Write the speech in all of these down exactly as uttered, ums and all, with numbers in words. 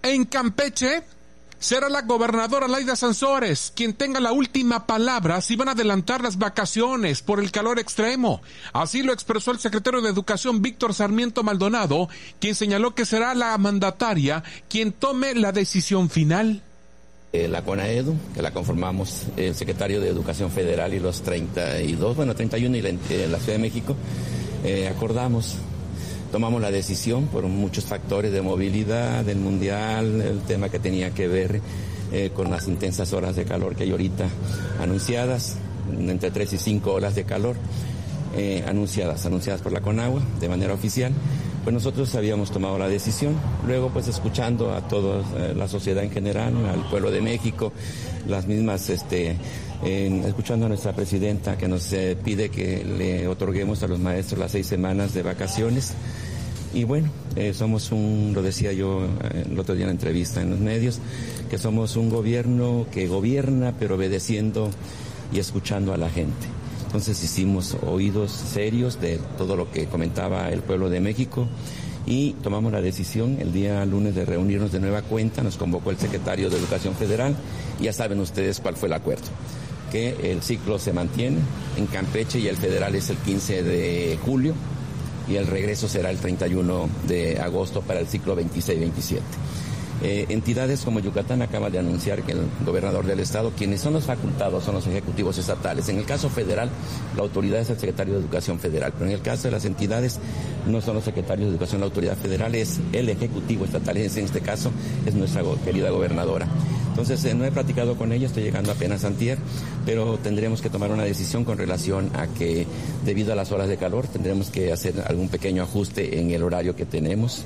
en Campeche será la gobernadora Laida Sansores quien tenga la última palabra si van a adelantar las vacaciones por el calor extremo. Así lo expresó el secretario de Educación Víctor Sarmiento Maldonado, quien señaló que será la mandataria quien tome la decisión final. Eh, la CONAEDU, que la conformamos el secretario de Educación Federal y los treinta y dos, bueno, treinta y uno y la, eh, la Ciudad de México, eh, acordamos, tomamos la decisión por muchos factores de movilidad, del mundial, el tema que tenía que ver eh, con las intensas horas de calor que hay ahorita anunciadas, entre tres y cinco horas de calor, eh, anunciadas, anunciadas por la CONAGUA de manera oficial. Pues nosotros habíamos tomado la decisión, luego pues escuchando a toda eh, la sociedad en general, al pueblo de México, las mismas, este, eh, escuchando a nuestra presidenta que nos eh, pide que le otorguemos a los maestros las seis semanas de vacaciones. Y bueno, eh, somos un, lo decía yo eh, el otro día en la entrevista en los medios, que somos un gobierno que gobierna pero obedeciendo y escuchando a la gente. Entonces hicimos oídos serios de todo lo que comentaba el pueblo de México y tomamos la decisión el día lunes de reunirnos de nueva cuenta. Nos convocó el secretario de Educación Federal y ya saben ustedes cuál fue el acuerdo, que el ciclo se mantiene en Campeche y el federal es el quince de julio y el regreso será el treinta y uno de agosto para el ciclo veintiséis veintisiete. Eh, entidades como Yucatán acaba de anunciar que el gobernador del estado, quienes son los facultados, son los ejecutivos estatales. En el caso federal, la autoridad es el secretario de Educación Federal, pero en el caso de las entidades no son los secretarios de Educación, la autoridad federal es el ejecutivo estatal, en este caso es nuestra querida gobernadora. Entonces eh, no he platicado con ella, estoy llegando apenas antier, pero tendremos que tomar una decisión con relación a que debido a las horas de calor tendremos que hacer algún pequeño ajuste en el horario que tenemos.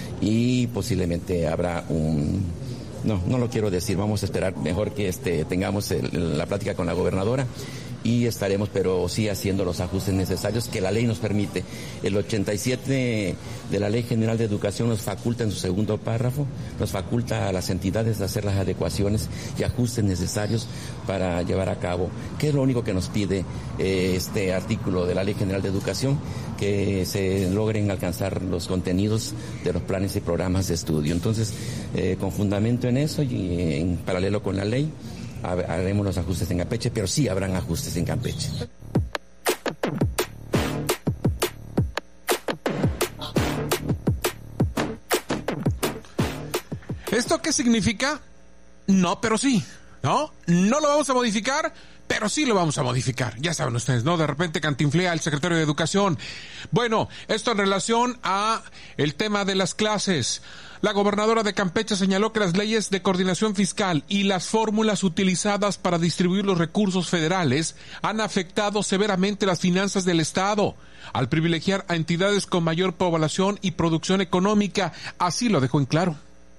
Y posiblemente habrá un... No, no lo quiero decir, vamos a esperar mejor que este tengamos el, la plática con la gobernadora y estaremos, pero sí haciendo los ajustes necesarios que la ley nos permite. El ochenta y siete de la Ley General de Educación nos faculta en su segundo párrafo, nos faculta a las entidades de hacer las adecuaciones y ajustes necesarios para llevar a cabo. ¿Qué es lo único que nos pide eh, este artículo de la Ley General de Educación? Que se logren alcanzar los contenidos de los planes y programas de estudio. Entonces, eh, con fundamento en eso y en paralelo con la ley, haremos los ajustes en Campeche, pero sí habrán ajustes en Campeche. ¿Esto qué significa? No, pero sí. ¿No? No lo vamos a modificar, pero sí lo vamos a modificar. Ya saben ustedes, ¿no? De repente cantinflea el secretario de Educación. Bueno, esto en relación a el tema de las clases. La gobernadora de Campeche señaló que las leyes de coordinación fiscal y las fórmulas utilizadas para distribuir los recursos federales han afectado severamente las finanzas del Estado, al privilegiar a entidades con mayor población y producción económica. Así lo dejó en claro.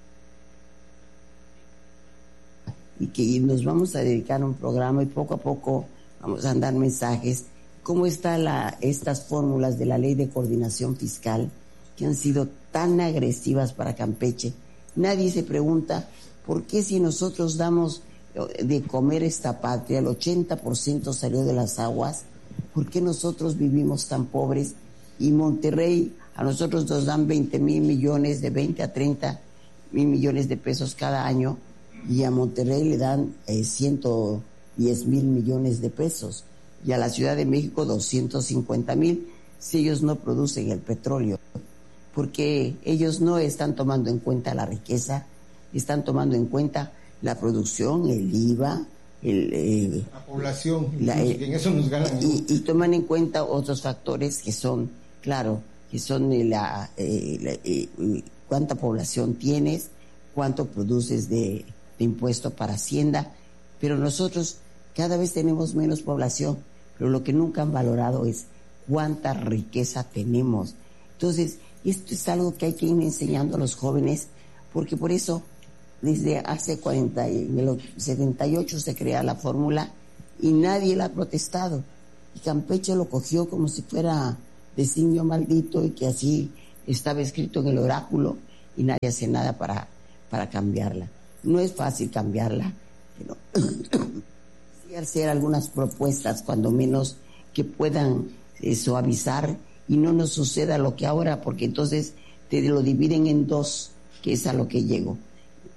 Y que nos vamos a dedicar a un programa y poco a poco vamos a dar mensajes. ¿Cómo están la, estas fórmulas de la Ley de Coordinación Fiscal que han sido tan agresivas para Campeche? Nadie se pregunta por qué si nosotros damos de comer esta patria, el ochenta por ciento salió de las aguas, ¿por qué nosotros vivimos tan pobres? Y Monterrey, a nosotros nos dan veinte mil millones, de veinte a treinta mil millones de pesos cada año, y a Monterrey le dan eh, ciento diez mil millones de pesos y a la Ciudad de México doscientos cincuenta mil si ellos no producen el petróleo, porque ellos no están tomando en cuenta la riqueza, están tomando en cuenta la producción, el I V A, el, eh, la población, la, eh, en eso nos ganan. Y, y toman en cuenta otros factores que son, claro, que son la, eh, la eh, cuánta población tienes, cuánto produces de de impuesto para Hacienda, pero nosotros cada vez tenemos menos población, pero lo que nunca han valorado es cuánta riqueza tenemos. Entonces, esto es algo que hay que ir enseñando a los jóvenes, porque por eso desde hace cuarenta, en el setenta y ocho se crea la fórmula y nadie la ha protestado. Y Campeche lo cogió como si fuera designio maldito y que así estaba escrito en el oráculo y nadie hace nada para, para cambiarla. No es fácil cambiarla, pero sí hacer algunas propuestas, cuando menos, que puedan eh, suavizar y no nos suceda lo que ahora, porque entonces te lo dividen en dos, que es a lo que llego.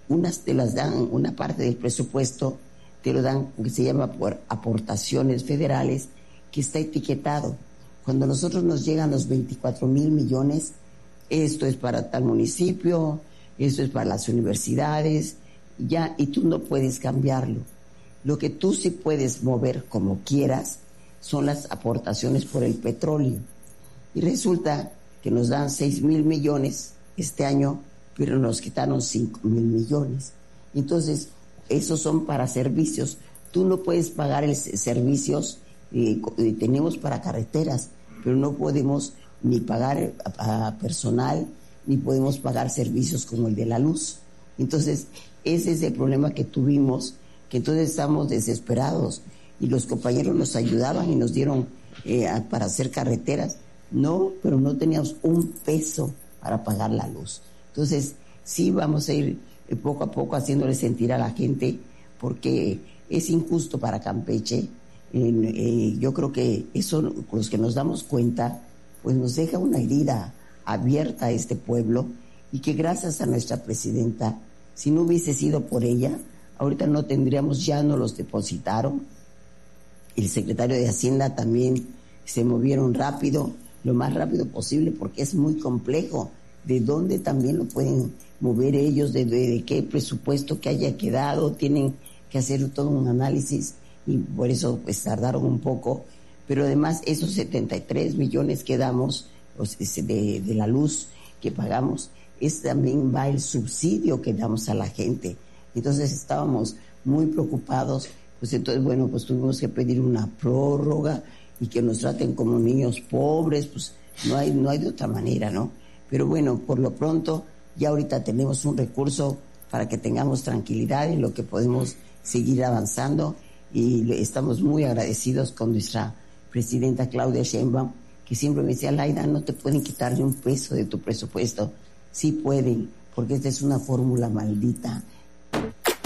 unas te las dan, una parte del presupuesto te lo dan, que se llama por aportaciones federales, que está etiquetado. Cuando nosotros nos llegan los veinticuatro mil millones, esto es para tal municipio, esto es para las universidades, ya, y tú no puedes cambiarlo. Lo que tú sí puedes mover como quieras son las aportaciones por el petróleo. Y resulta que nos dan seis mil millones este año, pero nos quitaron cinco mil millones. Entonces, esos son para servicios. Tú no puedes pagar el servicios, eh, tenemos para carreteras, pero no podemos ni pagar a, a personal, ni podemos pagar servicios como el de la luz. Entonces, ese es el problema que tuvimos, que entonces estamos desesperados, y los compañeros nos ayudaban y nos dieron eh, a, para hacer carreteras. No, pero no teníamos un peso para pagar la luz. Entonces, sí vamos a ir eh, poco a poco haciéndole sentir a la gente, porque es injusto para Campeche. Eh, eh, yo creo que eso, los que nos damos cuenta, pues nos deja una herida abierta a este pueblo, y que gracias a nuestra presidenta, si no hubiese sido por ella, ahorita no tendríamos, ya no los depositaron. El secretario de Hacienda también se movieron rápido, lo más rápido posible, porque es muy complejo. ¿De dónde también lo pueden mover ellos? ¿De, de, de qué presupuesto que haya quedado? Tienen que hacer todo un análisis, y por eso pues tardaron un poco. Pero además esos setenta y tres millones que damos, pues, de, de la luz que pagamos, es también va el subsidio que damos a la gente. Entonces estábamos muy preocupados, pues entonces bueno, pues tuvimos que pedir una prórroga y que nos traten como niños pobres, pues no hay, no hay de otra manera, ¿no? Pero bueno, por lo pronto ya ahorita tenemos un recurso para que tengamos tranquilidad en lo que podemos seguir avanzando, y estamos muy agradecidos con nuestra presidenta Claudia Sheinbaum, que siempre me decía: Laida, no te pueden quitar ni un peso de tu presupuesto. Sí pueden, porque esta es una fórmula maldita.